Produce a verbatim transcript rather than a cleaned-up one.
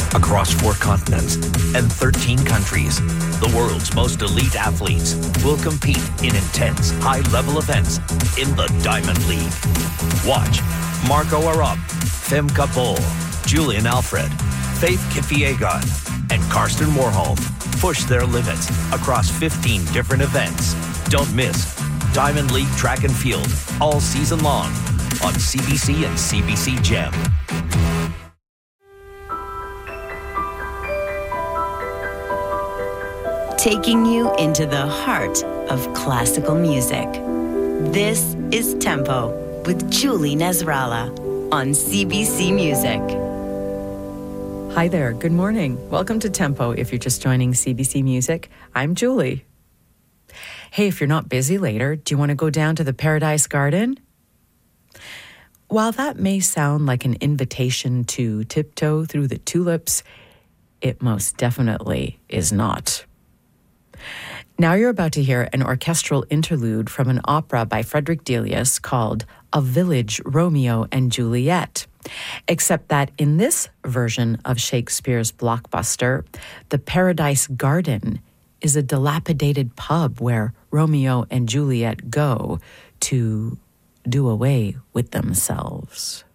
across four continents and thirteen countries. The world's most elite athletes will compete in intense, high-level events in the Diamond League. Watch Marco Arop, Femke Bol, Julian Alfred, Faith Kipyegon, and Karsten Warholm push their limits across fifteen different events. Don't miss Diamond League Track and Field all season long on C B C and C B C Gem. Taking you into the heart of classical music. This is Tempo with Julie Nasrallah on C B C Music. Hi there, good morning. Welcome to Tempo. If you're just joining C B C Music, I'm Julie. Hey, if you're not busy later, do you want to go down to the Paradise Garden? While that may sound like an invitation to tiptoe through the tulips, it most definitely is not. Now you're about to hear an orchestral interlude from an opera by Frederick Delius called A Village Romeo and Juliet. Except that in this version of Shakespeare's blockbuster, the Paradise Garden is a dilapidated pub where Romeo and Juliet go to do away with themselves.